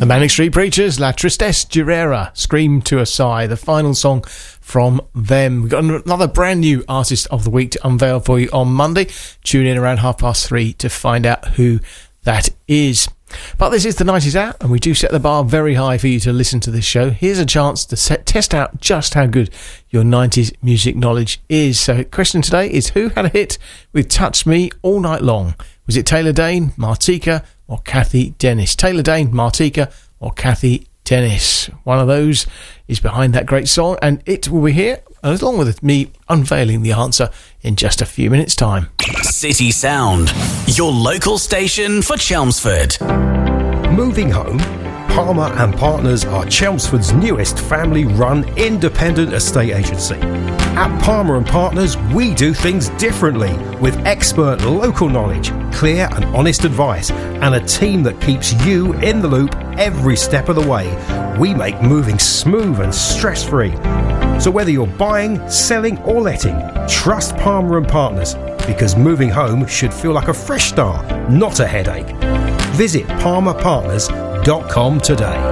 The Manic Street Preachers, La Tristesse Durera, Scream to a Sigh, the final song from them. We've got another brand new Artist of the Week to unveil for you on Monday. Tune in around 3:30 to find out who that is. But this is the 90s Hour, and we do set the bar very high for you to listen to this show. Here's a chance to test out just how good your 90s music knowledge is. So the question today is, who had a hit with Touch Me All Night Long? Was it Taylor Dayne, Martika, or Kathy Dennis? Taylor Dayne, Martika, or Kathy Dennis? One of those is behind that great song, and it will be here, along with me unveiling the answer in just a few minutes' time. City Sound, your local station for Chelmsford. Moving home? Palmer and Partners are Chelmsford's newest family-run independent estate agency. At Palmer and Partners, we do things differently with expert local knowledge, clear and honest advice, and a team that keeps you in the loop every step of the way. We make moving smooth and stress-free. So whether you're buying, selling or letting, trust Palmer and Partners, because moving home should feel like a fresh start, not a headache. Visit palmerpartners.com today.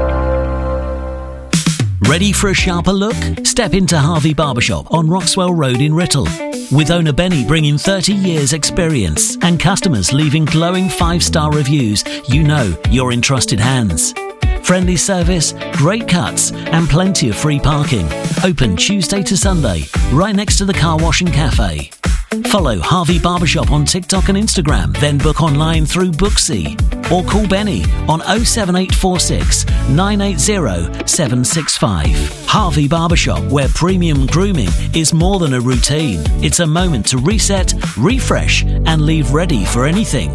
Ready for a sharper look? Step into Harvey Barbershop on Roxwell Road in Writtle. With owner Benny bringing 30 years experience and customers leaving glowing 5-star reviews, you know you're in trusted hands. Friendly service, great cuts and plenty of free parking. Open Tuesday to Sunday, right next to the car wash and cafe. Follow Harvey Barbershop on TikTok and Instagram, then book online through Booksy. Or call Benny on 07846 980 765. Harvey Barbershop, where premium grooming is more than a routine. It's a moment to reset, refresh and leave ready for anything.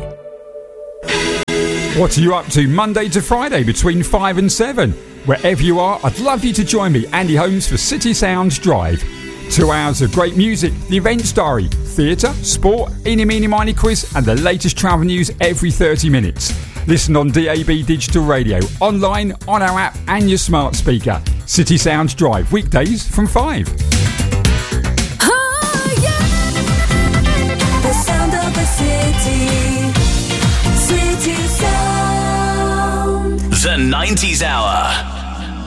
What are you up to Monday to Friday between 5 and 7? Wherever you are, I'd love you to join me, Andy Holmes, for City Sounds Drive. 2 hours of great music, the events diary, theatre, sport, eeny, meeny, miny quiz and the latest travel news every 30 minutes. Listen on DAB Digital Radio, online, on our app and your smart speaker. City Sounds Drive, weekdays from 5. Oh, yeah. The sound of the city. City Sound. The 90s Hour.